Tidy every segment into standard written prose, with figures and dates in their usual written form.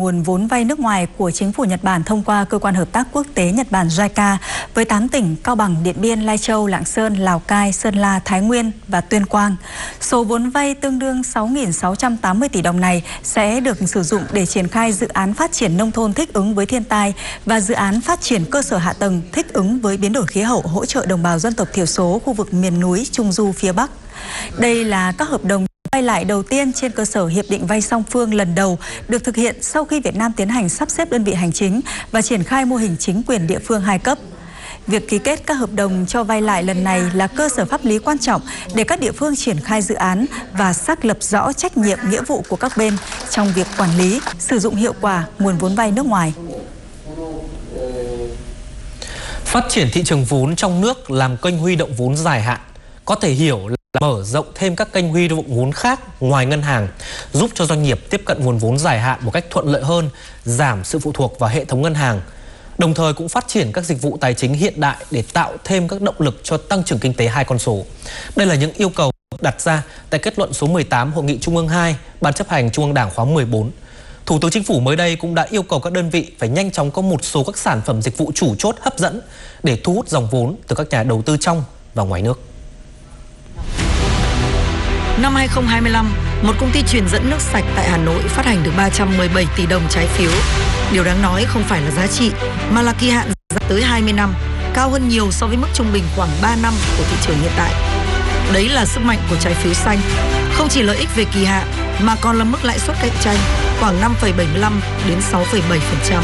nguồn vốn vay nước ngoài của chính phủ Nhật Bản thông qua Cơ quan Hợp tác Quốc tế Nhật Bản JICA với 8 tỉnh Cao Bằng, Điện Biên, Lai Châu, Lạng Sơn, Lào Cai, Sơn La, Thái Nguyên và Tuyên Quang. Số vốn vay tương đương 6.680 tỷ đồng này sẽ được sử dụng để triển khai dự án phát triển nông thôn thích ứng với thiên tai và dự án phát triển cơ sở hạ tầng thích ứng với biến đổi khí hậu, hỗ trợ đồng bào dân tộc thiểu số khu vực miền núi Trung Du phía Bắc. Đây là các hợp đồng vay lại đầu tiên trên cơ sở hiệp định vay song phương lần đầu được thực hiện sau khi Việt Nam tiến hành sắp xếp đơn vị hành chính và triển khai mô hình chính quyền địa phương 2 cấp. Việc ký kết các hợp đồng cho vay lại lần này là cơ sở pháp lý quan trọng để các địa phương triển khai dự án và xác lập rõ trách nhiệm nghĩa vụ của các bên trong việc quản lý, sử dụng hiệu quả nguồn vốn vay nước ngoài. Phát triển thị trường vốn trong nước làm kênh huy động vốn dài hạn, có thể hiểu là mở rộng thêm các kênh huy động vốn khác ngoài ngân hàng, giúp cho doanh nghiệp tiếp cận nguồn vốn dài hạn một cách thuận lợi hơn, giảm sự phụ thuộc vào hệ thống ngân hàng. Đồng thời cũng phát triển các dịch vụ tài chính hiện đại để tạo thêm các động lực cho tăng trưởng kinh tế 2 con số. Đây là những yêu cầu đặt ra tại kết luận số 18 Hội nghị Trung ương 2, Ban chấp hành Trung ương Đảng khóa 14. Thủ tướng Chính phủ mới đây cũng đã yêu cầu các đơn vị phải nhanh chóng có một số các sản phẩm dịch vụ chủ chốt hấp dẫn để thu hút dòng vốn từ các nhà đầu tư trong và ngoài nước. Năm 2025, một công ty truyền dẫn nước sạch tại Hà Nội phát hành được 317 tỷ đồng trái phiếu. Điều đáng nói không phải là giá trị, mà là kỳ hạn tới 20 năm, cao hơn nhiều so với mức trung bình khoảng 3 năm của thị trường hiện tại. Đấy là sức mạnh của trái phiếu xanh, không chỉ lợi ích về kỳ hạn mà còn là mức lãi suất cạnh tranh khoảng 5,75 đến 6,7%.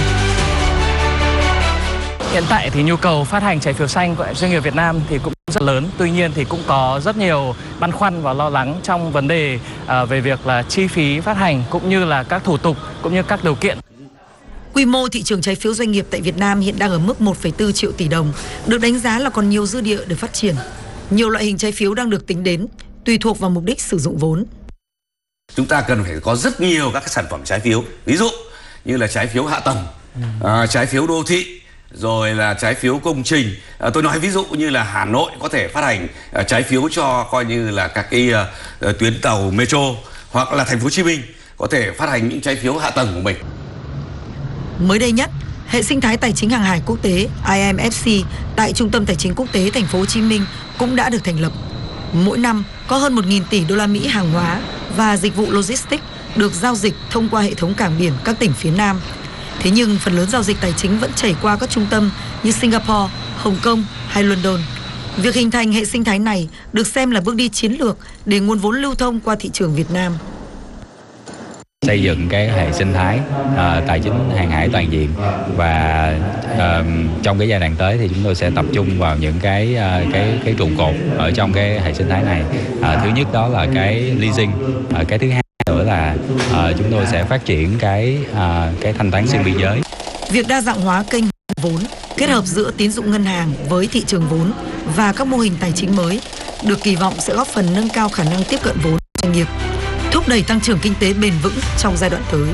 Hiện tại thì nhu cầu phát hành trái phiếu xanh của doanh nghiệp Việt Nam thì cũng rất lớn. Tuy nhiên thì cũng có rất nhiều băn khoăn và lo lắng trong vấn đề về việc là chi phí phát hành cũng như là các thủ tục cũng như các điều kiện. Quy mô thị trường trái phiếu doanh nghiệp tại Việt Nam hiện đang ở mức 1,4 triệu tỷ đồng, được đánh giá là còn nhiều dư địa để phát triển. Nhiều loại hình trái phiếu đang được tính đến, tùy thuộc vào mục đích sử dụng vốn. Chúng ta cần phải có rất nhiều các sản phẩm trái phiếu, ví dụ như là trái phiếu hạ tầng, trái phiếu đô thị, rồi là trái phiếu công trình. Tôi nói ví dụ như là Hà Nội có thể phát hành trái phiếu cho coi như là các cái tuyến tàu metro, hoặc là Thành phố Hồ Chí Minh có thể phát hành những trái phiếu hạ tầng của mình. Mới đây nhất, hệ sinh thái tài chính hàng hải quốc tế IMFC tại Trung tâm Tài chính Quốc tế Thành phố Hồ Chí Minh cũng đã được thành lập. Mỗi năm có hơn 1.000 tỷ đô la Mỹ hàng hóa và dịch vụ logistics được giao dịch thông qua hệ thống cảng biển các tỉnh phía Nam. Thế nhưng phần lớn giao dịch tài chính vẫn chảy qua các trung tâm như Singapore, Hồng Kông hay London. Việc hình thành hệ sinh thái này được xem là bước đi chiến lược để nguồn vốn lưu thông qua thị trường Việt Nam. Xây dựng cái hệ sinh thái tài chính hàng hải toàn diện, và trong cái giai đoạn tới thì chúng tôi sẽ tập trung vào những cái trụ cột ở trong cái hệ sinh thái này. Thứ nhất đó là cái leasing, cái thứ hai nữa là chúng tôi sẽ phát triển cái thanh toán xuyên biên giới. Việc đa dạng hóa kênh vốn, kết hợp giữa tín dụng ngân hàng với thị trường vốn và các mô hình tài chính mới được kỳ vọng sẽ góp phần nâng cao khả năng tiếp cận vốn doanh nghiệp, thúc đẩy tăng trưởng kinh tế bền vững trong giai đoạn tới.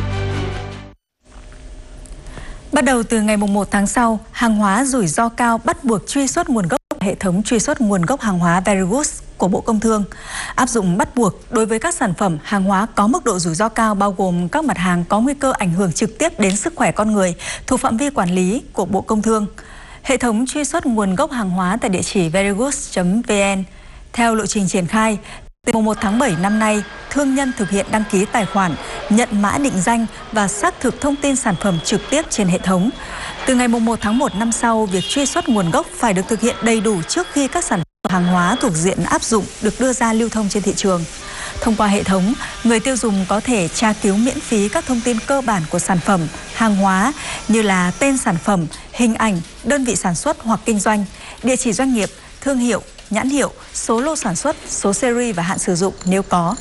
Bắt đầu từ ngày 1 tháng sau, hàng hóa rủi ro cao bắt buộc truy xuất nguồn gốc hệ thống truy xuất nguồn gốc hàng hóa Very Good của Bộ Công Thương. Áp dụng bắt buộc đối với các sản phẩm, hàng hóa có mức độ rủi ro cao, bao gồm các mặt hàng có nguy cơ ảnh hưởng trực tiếp đến sức khỏe con người thuộc phạm vi quản lý của Bộ Công Thương. Hệ thống truy xuất nguồn gốc hàng hóa tại địa chỉ verygood.vn. Theo lộ trình triển khai, từ mùng 1 tháng 7 năm nay, thương nhân thực hiện đăng ký tài khoản, nhận mã định danh và xác thực thông tin sản phẩm trực tiếp trên hệ thống. Từ ngày mùng 1 tháng 1 năm sau, việc truy xuất nguồn gốc phải được thực hiện đầy đủ trước khi các sản phẩm hàng hóa thuộc diện áp dụng được đưa ra lưu thông trên thị trường. Thông qua hệ thống, người tiêu dùng có thể tra cứu miễn phí các thông tin cơ bản của sản phẩm, hàng hóa như là tên sản phẩm, hình ảnh, đơn vị sản xuất hoặc kinh doanh, địa chỉ doanh nghiệp, thương hiệu, nhãn hiệu, số lô sản xuất, số series và hạn sử dụng nếu có.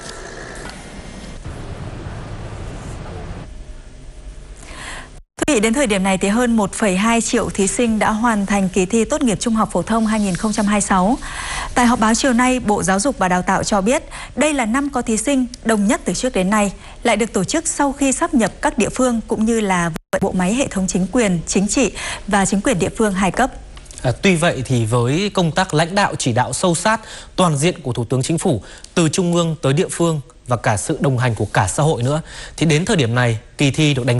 Thưa quý vị, đến thời điểm này thì hơn 1,2 triệu thí sinh đã hoàn thành kỳ thi tốt nghiệp trung học phổ thông 2026. Tại họp báo chiều nay, Bộ Giáo dục và Đào tạo cho biết đây là năm có thí sinh đông nhất từ trước đến nay, lại được tổ chức sau khi sáp nhập các địa phương cũng như là bộ máy hệ thống chính quyền, chính trị và chính quyền địa phương 2 cấp. Tuy vậy thì với công tác lãnh đạo chỉ đạo sâu sát, toàn diện của Thủ tướng Chính phủ từ trung ương tới địa phương và cả sự đồng hành của cả xã hội nữa, thì đến thời điểm này kỳ thi được đánh